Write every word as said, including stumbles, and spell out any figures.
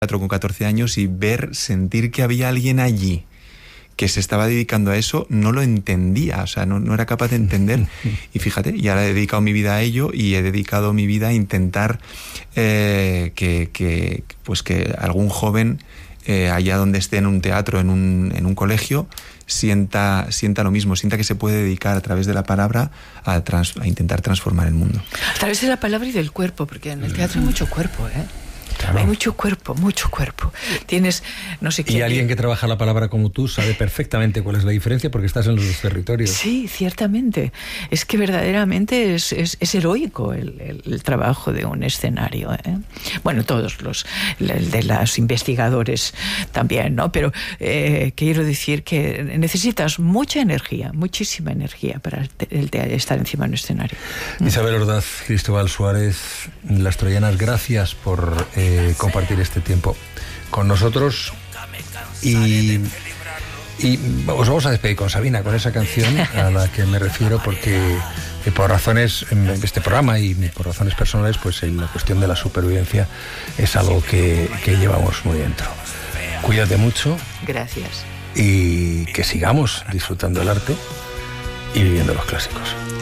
teatro con catorce años y ver, sentir que había alguien allí que se estaba dedicando a eso, no lo entendía, o sea, no, no era capaz de entender. Y fíjate, y ahora he dedicado mi vida a ello y he dedicado mi vida a intentar eh, que, que, pues que algún joven, eh, allá donde esté en un teatro, en un, en un colegio, sienta, sienta lo mismo, sienta que se puede dedicar a través de la palabra a, trans, a intentar transformar el mundo. A través de la palabra y del cuerpo, porque en el teatro hay mucho cuerpo, ¿eh? Claro. Hay mucho cuerpo, mucho cuerpo. Tienes, no sé qué. Y alguien que trabaja la palabra como tú sabe perfectamente cuál es la diferencia porque estás en los dos territorios. Sí, ciertamente. Es que verdaderamente es, es, es heroico el, el, el trabajo de un escenario, ¿eh? Bueno, todos los el de los investigadores también, ¿no? Pero eh, quiero decir que necesitas mucha energía, muchísima energía para el, el, estar encima de un escenario. Isabel Ordaz, Cristóbal Suárez, Las Troyanas, gracias por eh, compartir este tiempo con nosotros y, y os vamos a despedir con Sabina, con esa canción a la que me refiero porque eh, por razones en este programa y por razones personales, pues en la cuestión de la supervivencia es algo que, que llevamos muy dentro. Cuídate mucho. Gracias. Y que sigamos disfrutando el arte y viviendo los clásicos.